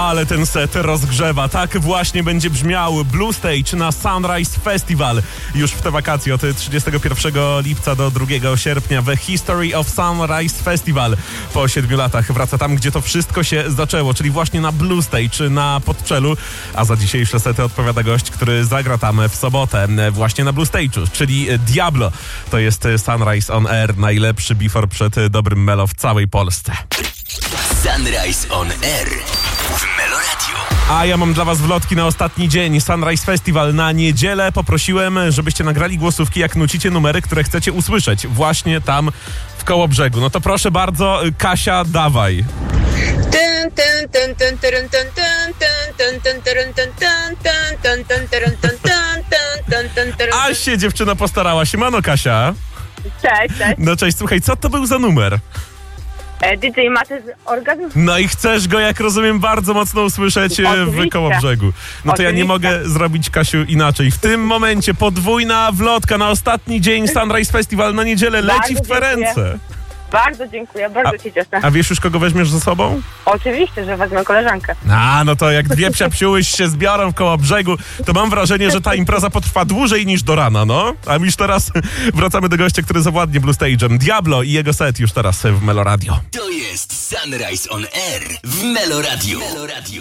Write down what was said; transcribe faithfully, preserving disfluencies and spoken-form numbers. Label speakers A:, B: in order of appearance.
A: Ale ten set rozgrzewa. Tak właśnie będzie brzmiał Blue Stage na Sunrise Festival. Już w te wakacje od trzydziestego pierwszego lipca do drugiego sierpnia The History of Sunrise Festival. Po siedmiu latach wraca tam, gdzie to wszystko się zaczęło, czyli właśnie na Blue Stage, na Podczelu. A za dzisiejsze sety odpowiada gość, który zagra tam w sobotę właśnie na Blue Stage'u, czyli Diablo. To jest Sunrise on Air, najlepszy before przed dobrym melo w całej Polsce.
B: Sunrise on Air w Meloradio.
A: A ja mam dla was wlotki na ostatni dzień Sunrise Festival. Na niedzielę poprosiłem, żebyście nagrali głosówki, jak nucicie numery, które chcecie usłyszeć właśnie tam w Kołobrzegu. No to proszę bardzo, Kasia, dawaj. A się dziewczyna postarała. Siemano, Kasia.
C: Cześć, cześć.
A: No cześć, słuchaj, co to był za numer?
C: D J Matys Orgazm?
A: No i chcesz go, jak rozumiem, bardzo mocno usłyszeć
C: Oczywiście.
A: w Kołobrzegu. No to ja nie
C: Oczywiście.
A: mogę zrobić, Kasiu, inaczej. W tym momencie podwójna wlotka na ostatni dzień Sunrise Festival na niedzielę leci
C: Bardzo
A: w twe
C: dziękuję.
A: ręce.
C: Bardzo dziękuję, bardzo się cieszę.
A: A wiesz już, kogo weźmiesz ze sobą?
C: Oczywiście, że wezmę koleżankę.
A: A, no to jak dwie psiapsiułyś się zbiorą w Kołobrzegu, to mam wrażenie, że ta impreza potrwa dłużej niż do rana, no. A już teraz wracamy do gościa, który zawładnie Blue Stage'em. Diablo i jego set już teraz w Meloradio.
B: To jest Sunrise on Air w Meloradio.